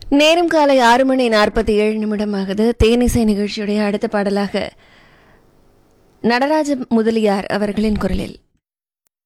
நேரம் காலை 6:47 ஆகுது. தேனிசை நிகழ்ச்சியுடைய அடுத்த பாடலாக நடராஜ முதலியார் அவர்களின் குரலில்